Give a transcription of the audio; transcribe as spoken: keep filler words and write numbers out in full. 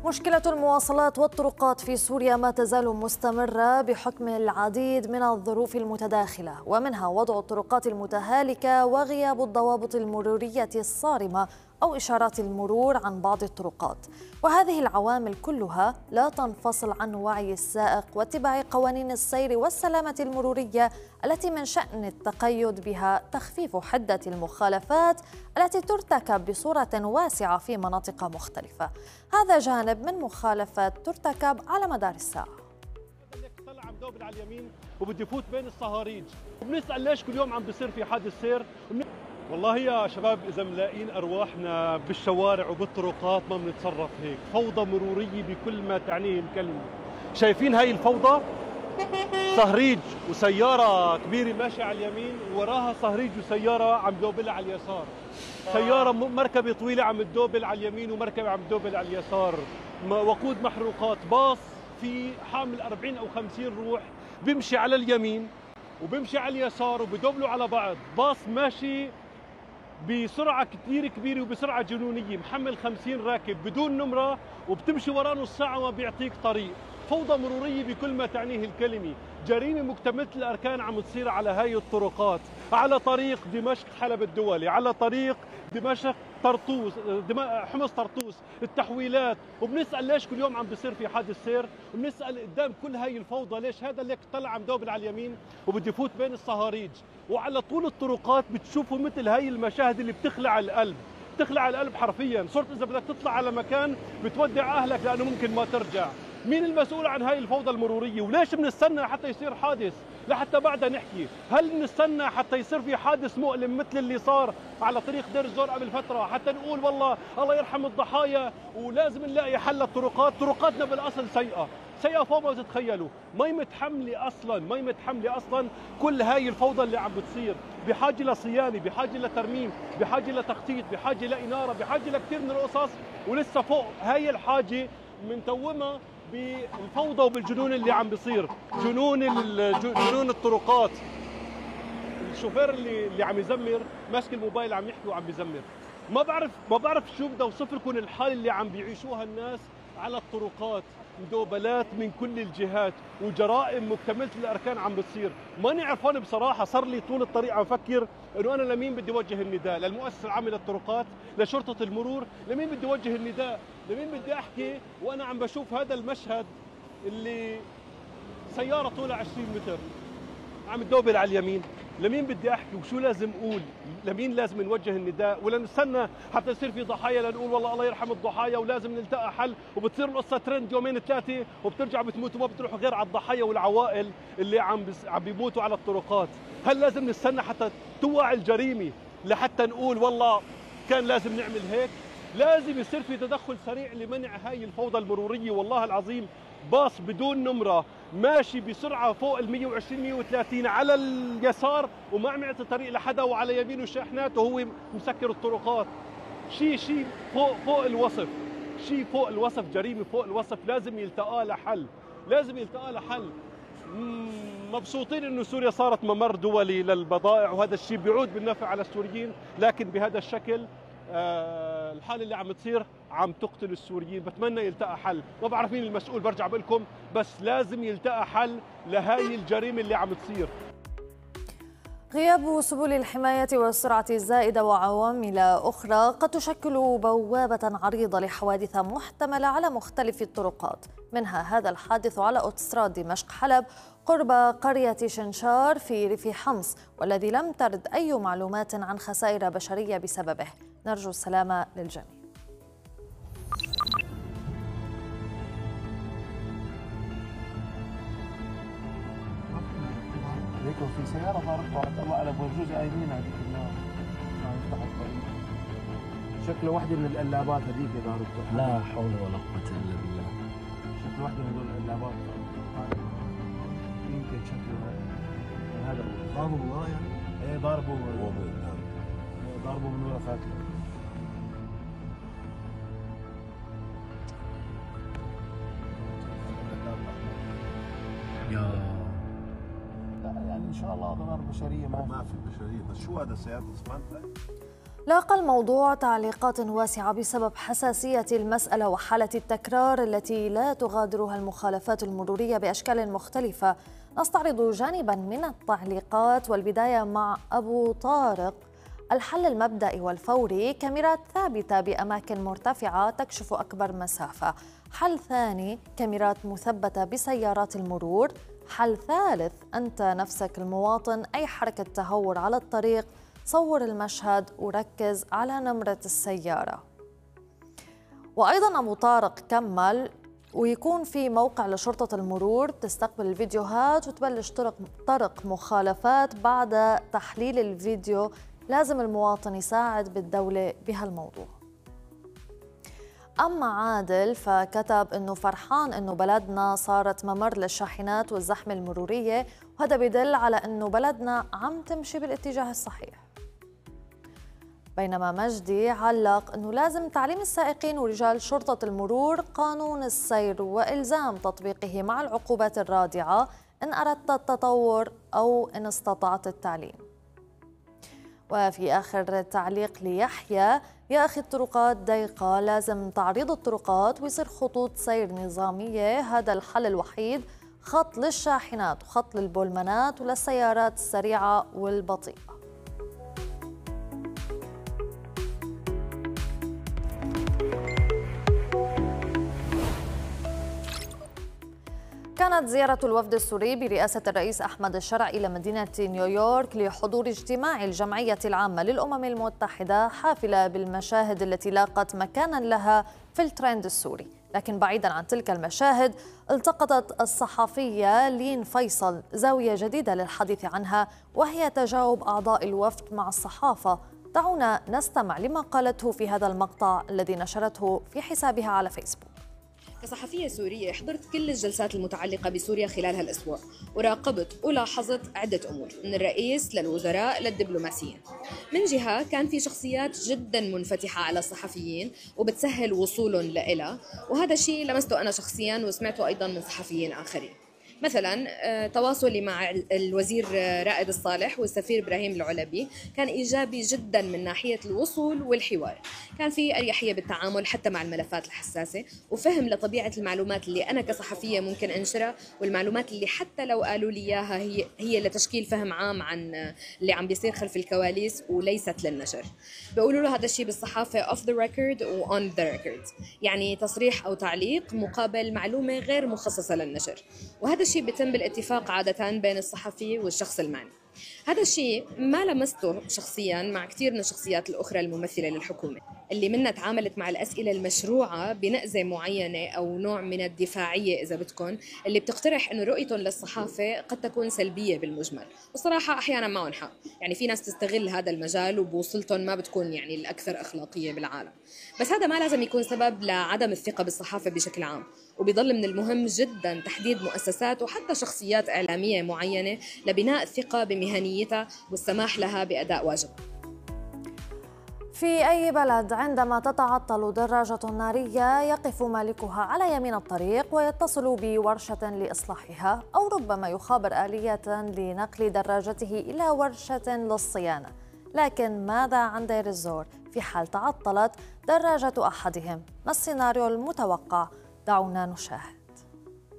مشكلة المواصلات والطرقات في سوريا ما تزال مستمرة بحكم العديد من الظروف المتداخلة، ومنها وضع الطرقات المتهالكة وغياب الضوابط المرورية الصارمة أو إشارات المرور عن بعض الطرقات. وهذه العوامل كلها لا تنفصل عن وعي السائق واتباع قوانين السير والسلامة المرورية التي من شأن التقيد بها تخفيف حدة المخالفات التي ترتكب بصورة واسعة في مناطق مختلفة. هذا جانب من مخالفات ترتكب على مدار الساعة. طلع عم دوبل على اليمين وبده يفوت بين الصهاريج، وبنسأل ليش كل يوم عم بيصير في حادث سير. والله يا شباب إذا ملاقين أرواحنا بالشوارع وبالطرقات ما بنتصرف هيك، فوضى مرورية بكل ما تعنيه الكلمة. شايفين هاي الفوضى؟ صهريج وسيارة كبيرة ماشية على اليمين ووراها صهريج وسيارة عم دوبلها على اليسار. سيارة مركبة طويلة عم تدوبل على اليمين ومركبة عم تدوبل على اليسار. وقود محروقات، باص في حامل أربعين أو خمسين روح بيمشي على اليمين وبيمشي على اليسار وبدوبلوا على بعض. باص ماشي بسرعة كتير كبيرة وبسرعة جنونية محمل خمسين راكب بدون نمرة وبتمشي وراه نص ساعة وما بيعطيك طريق. فوضى مرورية بكل ما تعنيه الكلمة. جريمة مكتملة الأركان عم تصير على هاي الطرقات، على طريق دمشق حلب الدولي، على طريق دمشق طرطوس، حمص طرطوس، التحويلات. وبنسأل ليش كل يوم عم بيصير في حادث سير، وبنسأل قدام كل هاي الفوضى ليش هذا اللي طلع عم دوبل على اليمين وبده يفوت بين الصهاريج. وعلى طول الطرقات بتشوفوا مثل هاي المشاهد اللي بتخلع القلب، بتخلع القلب حرفيا. صرت إذا بدك تطلع على مكان بتودع أهلك لأنه ممكن ما ترجع. مين المسؤول عن هاي الفوضى المرورية؟ وليش بنستنى حتى يصير حادث لحتى بعدها نحكي؟ هل بنستنى حتى يصير في حادث مؤلم مثل اللي صار على طريق دير الزور قبل فترة حتى نقول والله الله يرحم الضحايا ولازم نلاقي حل للطرقات؟ طرقاتنا بالأصل سيئة، سيئة فوق ما تتخيلوا. ما هي متحملة أصلا، ما هي متحملة أصلا كل هاي الفوضى اللي عم بتصير. بحاجة لصيانة، بحاجة لترميم، بحاجة لتخطيط، بحاجة لإنارة، بحاجة لكثير من القصص. ولسه فوق هاي الحاجة منتومة بالفوضى وبالجنون اللي عم بيصير، جنون جنون الطرقات. الشوفير اللي اللي عم يزمر ماسك الموبايل عم يحكي وعم بيزمر. ما بعرف ما بعرف شو بدي اوصف لكم الحال اللي عم بيعيشوها الناس على الطرقات. مدوبلات من كل الجهات وجرائم مكتملة الاركان عم بتصير. ماني عرفان بصراحه، صار لي طول الطريق عم فكر انه انا لمين بدي اوجه النداء، للمؤسسه العامه للطرقات، لشرطه المرور، لمين بدي اوجه النداء، لمين بدي احكي وانا عم بشوف هذا المشهد اللي سياره طولها عشرين متر عم تدوبل على اليمين. لمين بدي احكي وشو لازم اقول؟ لمين لازم نوجه النداء؟ ولا نستنى حتى يصير في ضحايا لنقول والله الله يرحم الضحايا ولازم نلتقى حل، وبتصير القصه ترند يومين ثلاثه وبترجع بتموت وما بتروح غير على الضحايا والعوائل اللي عم بس عم بيموتوا على الطرقات. هل لازم نستنى حتى توقع الجريمه لحتى نقول والله كان لازم نعمل هيك؟ لازم يصير في تدخل سريع لمنع هاي الفوضى المروريه. والله العظيم باص بدون نمره ماشي بسرعه فوق ال مية وعشرين مية وثلاثين على اليسار وما عم يعطي طريق لحدا، وعلى يمينه شاحنات وهو مسكر الطرقات. شيء شيء فوق فوق الوصف، شيء فوق الوصف، جريمه فوق الوصف. لازم يلتقى لها حل، لازم يلتقى لها حل. مبسوطين انه سوريا صارت ممر دولي للبضائع وهذا الشيء بيعود بالنفع على السوريين، لكن بهذا الشكل آه الحالة اللي عم تصير عم تقتل السوريين. بتمنى يلتقى حل. ما بعرف مين المسؤول، برجع بقول لكم، بس لازم يلتقى حل لهاي الجريمة اللي عم تصير. غياب سبل الحماية والسرعة الزائدة وعوامل أخرى قد تشكل بوابة عريضة لحوادث محتملة على مختلف الطرقات، منها هذا الحادث على أوتوستراد دمشق حلب قرب قرية شنشار في ريف حمص، والذي لم ترد أي معلومات عن خسائر بشرية بسببه. نرجو السلامة للجميع. هيك في سيارة ضارت بعد الله على بجوز قايمين هذيك النار ما يفتح الطريق. شكله واحدة من القلابات هذيك ضارت. لا حول ولا قوة إلا بالله. شكله واحدة من هذول القلابات يمكن شكله هذا ضربه من ورا يعني؟ ايه ضربه ضربه من ورا فاتله. يا لا يعني ان شاء الله ضرر بشريه ما ما في بشريه، بس شو هذا سيارة اسمنت؟ لاقى الموضوع تعليقات واسعة بسبب حساسية المسألة وحالة التكرار التي لا تغادرها المخالفات المرورية بأشكال مختلفة. نستعرض جانبا من التعليقات، والبداية مع أبو طارق. الحل المبدئي والفوري: كاميرات ثابتة بأماكن مرتفعة تكشف أكبر مسافة. حل ثاني: كاميرات مثبتة بسيارات المرور. حل ثالث: أنت نفسك المواطن، أي حركة تهور على الطريق صور المشهد وركز على نمرة السيارة. وأيضا أبو طارق كمل: ويكون في موقع لشرطة المرور تستقبل الفيديوهات وتبلش طرق, طرق مخالفات. بعد تحليل الفيديو لازم المواطن يساعد بالدولة بهالموضوع. أما عادل فكتب أنه فرحان أنه بلدنا صارت ممر للشاحنات والزحمة المرورية، وهذا بدل على أنه بلدنا عم تمشي بالاتجاه الصحيح. بينما مجدي علق أنه لازم تعليم السائقين ورجال شرطة المرور قانون السير وإلزام تطبيقه مع العقوبات الرادعة إن أردت التطور أو إن استطعت التعليم. وفي آخر تعليق ليحيى: يا أخي الطرقات ضيقة، لازم تعريض الطرقات ويصير خطوط سير نظامية، هذا الحل الوحيد، خط للشاحنات وخط للبولمانات وللسيارات السريعة والبطيئة. كانت زيارة الوفد السوري برئاسة الرئيس أحمد الشرع إلى مدينة نيويورك لحضور اجتماع الجمعية العامة للأمم المتحدة حافلة بالمشاهد التي لاقت مكانا لها في الترند السوري. لكن بعيدا عن تلك المشاهد، التقطت الصحفية لين فيصل زاوية جديدة للحديث عنها، وهي تجاوب أعضاء الوفد مع الصحافة. دعونا نستمع لما قالته في هذا المقطع الذي نشرته في حسابها على فيسبوك. كصحفية سورية حضرت كل الجلسات المتعلقة بسوريا خلال هالأسبوع، وراقبت ولاحظت عدة أمور من الرئيس للوزراء للدبلوماسيين. من جهة كان في شخصيات جدا منفتحة على الصحفيين وبتسهل وصولهم لإلها، وهذا الشيء لمسته أنا شخصيا وسمعته أيضا من صحفيين آخرين. مثلا تواصلي مع الوزير رائد الصالح والسفير إبراهيم العلبي كان إيجابي جدا من ناحية الوصول والحوار. كان في أريحية بالتعامل حتى مع الملفات الحساسة، وفهم لطبيعة المعلومات اللي أنا كصحفية ممكن أنشرها، والمعلومات اللي حتى لو قالوا لي إياها هي هي لتشكيل فهم عام عن اللي عم بيصير خلف الكواليس وليست للنشر. بيقولوا له هذا الشيء بالصحافة off the record و on the record، يعني تصريح أو تعليق مقابل معلومة غير مخصصة للنشر، وهذا الشيء بيتم بالاتفاق عادة بين الصحفي والشخص المعني. هذا الشيء ما لمسته شخصيا مع كثير من الشخصيات الأخرى الممثلة للحكومة، اللي منها تعاملت مع الأسئلة المشروعة بنقزة معينة أو نوع من الدفاعية إذا بدكم، اللي بتقترح إنه رؤيتهم للصحافة قد تكون سلبية بالمجمل. وصراحة أحيانا معهم حق، يعني في ناس تستغل هذا المجال وبوصلتهم ما بتكون يعني الأكثر أخلاقية بالعالم، بس هذا ما لازم يكون سبب لعدم الثقة بالصحافة بشكل عام. وبيظل من المهم جدا تحديد مؤسسات وحتى شخصيات إعلامية معينة لبناء الثقة بمهنيتها والسماح لها بأداء واجبها. في أي بلد عندما تتعطل دراجة نارية يقف مالكها على يمين الطريق ويتصل بورشة لإصلاحها، أو ربما يخابر آلية لنقل دراجته إلى ورشة للصيانة. لكن ماذا عن دير الزور في حال تعطلت دراجة أحدهم؟ ما السيناريو المتوقع؟ دعونا نشاهد.